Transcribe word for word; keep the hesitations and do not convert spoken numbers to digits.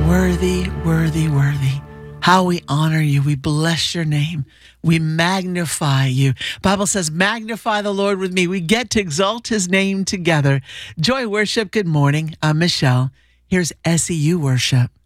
Worthy, worthy, worthy. How we honor you. We bless your name. We magnify you. Bible says, magnify the Lord with me. We get to exalt his name together. Joy Worship, good morning. I'm Michelle. Here's S E U Worship.